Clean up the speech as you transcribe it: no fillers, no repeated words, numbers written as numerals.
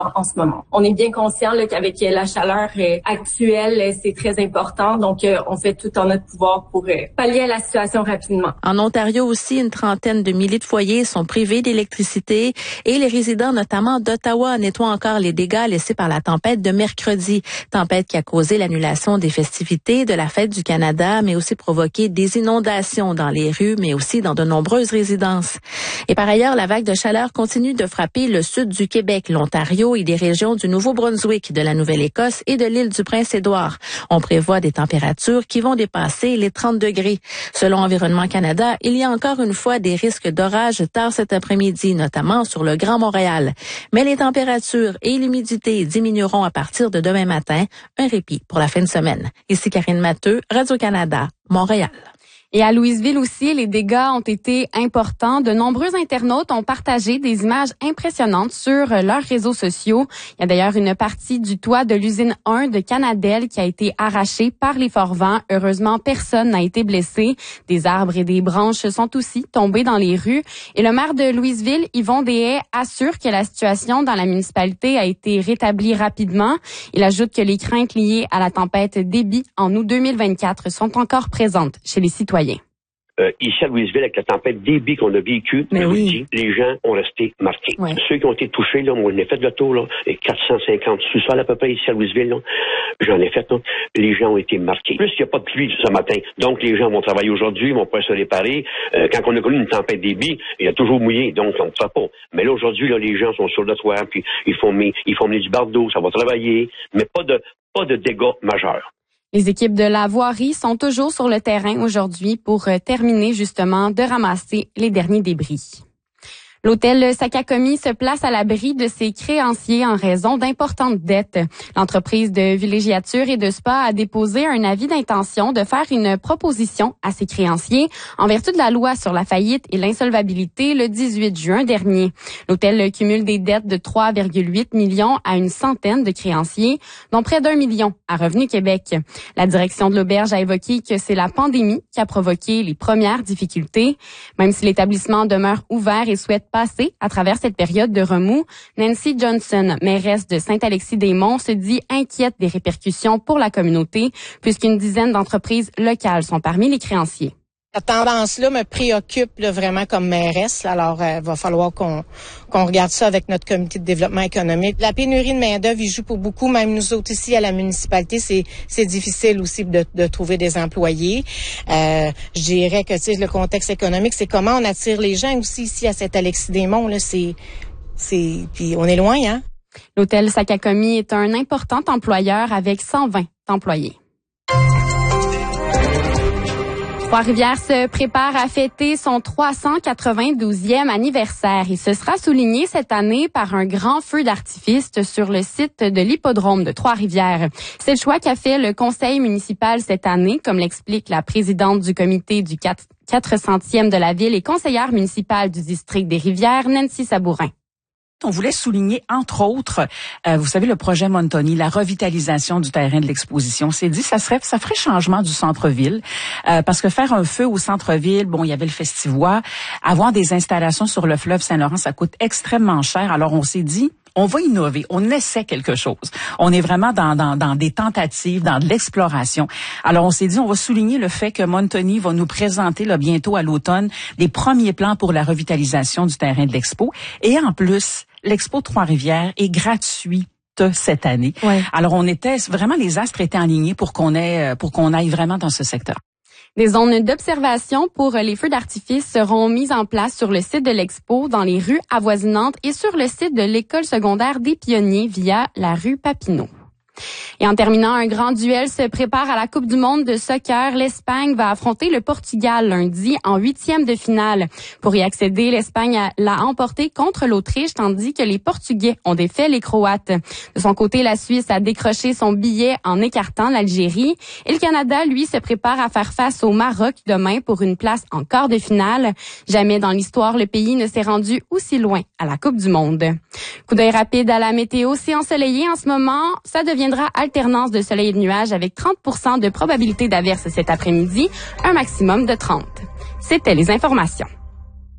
en ce moment. On est bien conscient là, qu'avec la chaleur actuelle, c'est très important. Donc, on fait tout en notre pouvoir pour pallier à la situation rapidement. En Ontario aussi, une trentaine de milliers de foyers sont privés d'électricité et les résidents, notamment d'Ottawa, nettoient encore les dégâts laissés par la tempête de mercredi. Tempête qui a causé l'annulation des festivités de la Fête du Canada, mais aussi provoqué des inondations dans les rues, mais aussi dans de nombreuses résidences. Et par ailleurs, la vague de chaleur continue de frapper le sud du Québec, l'Ontario et des régions du Nouveau-Brunswick, de la Nouvelle-Écosse et de l'île du Prince-Édouard. On prévoit des températures qui vont dépasser les 30 degrés. Selon Environnement Canada, il y a encore une fois des risques d'orage tard cet après-midi, notamment sur le Grand Montréal. Mais les températures et l'humidité diminueront à partir de demain matin. Un répit pour la fin de semaine. Ici Karine Matteux, Radio-Canada, Montréal. Et à Louisville aussi, les dégâts ont été importants. De nombreux internautes ont partagé des images impressionnantes sur leurs réseaux sociaux. Il y a d'ailleurs une partie du toit de l'usine 1 de Canadel qui a été arrachée par les forts vents. Heureusement, personne n'a été blessé. Des arbres et des branches sont aussi tombés dans les rues. Et le maire de Louisville, Yvon Deshaies, assure que la situation dans la municipalité a été rétablie rapidement. Il ajoute que les craintes liées à la tempête Déby en août 2024 sont encore présentes chez les citoyens. Ici à Louisville, avec la tempête Déby qu'on a vécue, les gens ont resté marqués. Ouais. Ceux qui ont été touchés, là, moi, j'en ai fait le tour, là, et 450 sous-sols à peu près ici à Louisville, là, j'en ai fait, là, les gens ont été marqués. Plus, il n'y a pas de pluie ce matin, donc les gens vont travailler aujourd'hui, ils vont pouvoir se réparer. Quand on a connu une tempête Déby, il a toujours mouillé, donc on ne fait pas. Mais là, aujourd'hui, là, les gens sont sur le toit, puis ils font mener du bardeau, ça va travailler, mais pas de dégâts majeurs. Les équipes de la voirie sont toujours sur le terrain aujourd'hui pour terminer justement de ramasser les derniers débris. L'hôtel Sakakomi se place à l'abri de ses créanciers en raison d'importantes dettes. L'entreprise de villégiature et de spa a déposé un avis d'intention de faire une proposition à ses créanciers en vertu de la loi sur la faillite et l'insolvabilité le 18 juin dernier. L'hôtel cumule des dettes de 3,8 millions à une centaine de créanciers, dont près d'1 million à Revenu Québec. La direction de l'auberge a évoqué que c'est la pandémie qui a provoqué les premières difficultés. Même si l'établissement demeure ouvert et souhaite passer à travers cette période de remous, Nancy Johnson, mairesse de Saint-Alexis-des-Monts, se dit inquiète des répercussions pour la communauté puisqu'une dizaine d'entreprises locales sont parmi les créanciers. Cette tendance-là me préoccupe là, vraiment comme mairesse. Alors, va falloir qu'on regarde ça avec notre comité de développement économique. La pénurie de main-d'œuvre, il joue pour beaucoup. Même nous autres ici à la municipalité, c'est difficile aussi de trouver des employés. Je dirais que le contexte économique, c'est comment on attire les gens aussi ici à Saint-Alexis-des-Monts. Là, puis on est loin, hein. L'hôtel Sakakomi est un important employeur avec 120 employés. Trois-Rivières se prépare à fêter son 392e anniversaire et ce sera souligné cette année par un grand feu d'artifice sur le site de l'hippodrome de Trois-Rivières. C'est le choix qu'a fait le conseil municipal cette année, comme l'explique la présidente du comité du 400e de la ville et conseillère municipale du district des Rivières, Nancy Sabourin. On voulait souligner, entre autres, vous savez, le projet Montoni, la revitalisation du terrain de l'exposition. On s'est dit, ça ferait changement du centre-ville, parce que faire un feu au centre-ville, bon, il y avait le Festivois, avoir des installations sur le fleuve Saint-Laurent, ça coûte extrêmement cher. Alors, on s'est dit, on va innover, on essaie quelque chose. On est vraiment dans des tentatives, dans de l'exploration. Alors, on s'est dit, on va souligner le fait que Montoni va nous présenter là, bientôt à l'automne des premiers plans pour la revitalisation du terrain de l'expo. Et en plus, l'Expo Trois-Rivières est gratuit cette année. Ouais. Alors, les astres étaient alignés pour qu'on aille vraiment dans ce secteur. Des zones d'observation pour les feux d'artifice seront mises en place sur le site de l'Expo, dans les rues avoisinantes et sur le site de l'École secondaire des Pionniers via la rue Papineau. Et en terminant, un grand duel se prépare à la Coupe du monde de soccer. L'Espagne va affronter le Portugal lundi en 8e de finale. Pour y accéder, l'Espagne l'a emporté contre l'Autriche, tandis que les Portugais ont défait les Croates. De son côté, la Suisse a décroché son billet en écartant l'Algérie. Et le Canada, lui, se prépare à faire face au Maroc demain pour une place en quart de finale. Jamais dans l'histoire, le pays ne s'est rendu aussi loin à la Coupe du monde. Coup d'œil rapide à la météo. C'est ensoleillé en ce moment. Ça deviendra alternance de soleil et de nuages avec 30% de probabilité d'averse cet après-midi, un maximum de 30. C'était les informations.